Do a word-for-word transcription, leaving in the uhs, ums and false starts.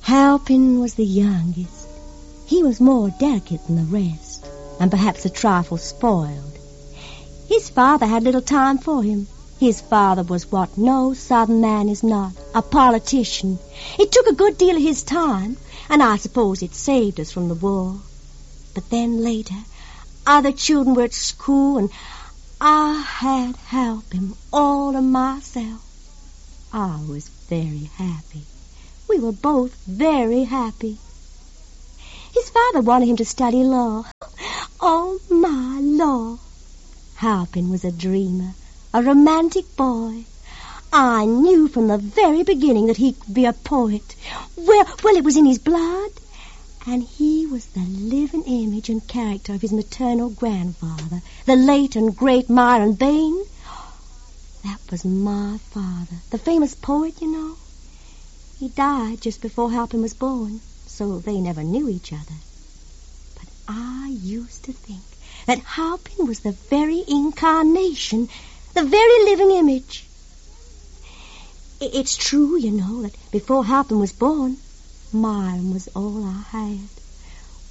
Halpin was the youngest. He was more delicate than the rest, and perhaps a trifle spoiled. His father had little time for him. His father was what no southern man is not, a politician. It took a good deal of his time, and I suppose it saved us from the war. But then later, other children were at school, and I had Halpin all to myself. I was very happy. We were both very happy. His father wanted him to study law. Oh, my law. Halpin was a dreamer, a romantic boy. I knew from the very beginning that he could be a poet. Well, well, it was in his blood. And he was the living image and character of his maternal grandfather, the late and great Myron Bayne. That was my father, the famous poet, you know. He died just before Halpin was born, so they never knew each other. But I used to think that Halpin was the very incarnation, the very living image. It's true, you know, that before Halpin was born, Myron was all I had.